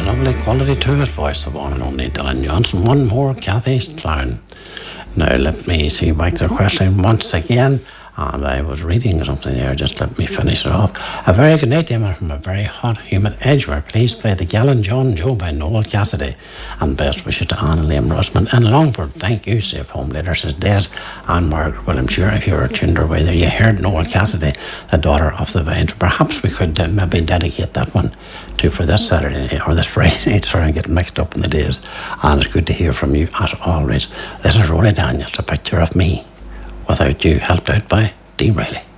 lovely quality to his voice, the one and only Dylan Johnson. One more Cathy's Clown. Now let me see back to the question once again. And I was reading something there, just let me finish it off. A very good night, Emma, from a very hot, humid Edgware. Please play The Gallant John Joe by Noel Cassidy. And best wishes to Anna Liam Rossman in Longford. Thank you, safe home later, says Des and Margaret. Well, I'm sure if you were tuned or whether you heard Noel Cassidy, the daughter of the Vines, perhaps we could maybe dedicate that one to for this Saturday or this Friday night. Sorry, I'm getting mixed up in the days. And it's good to hear from you as always. This is Rory Daniels, a picture of me without you, helped out by Dean Riley.